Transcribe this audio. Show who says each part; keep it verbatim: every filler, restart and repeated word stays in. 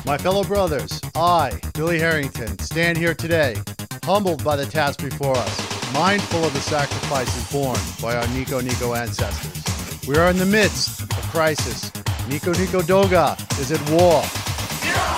Speaker 1: My fellow brothers, I, Billy Harrington, stand here today, humbled by the task before us, mindful of the sacrifices borne by our Nico Nico ancestors. We are in the midst of crisis. Nico Nico Doga is at war.